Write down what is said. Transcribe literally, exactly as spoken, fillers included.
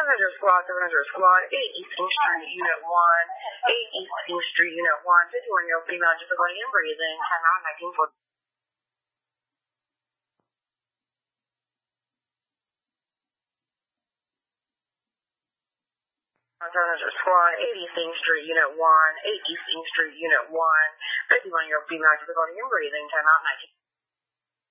seven hundred Squad, seven hundred Squad, eight East King Street, Unit one, eight East King Street, Unit one, fifty-one-year-old female, difficulty in breathing, ten nine nineteen four. seven hundred Squad, eight East King Street, Unit one, eight East King Street, Unit one, fifty-one-year-old female, difficulty in breathing, ten nine nineteen.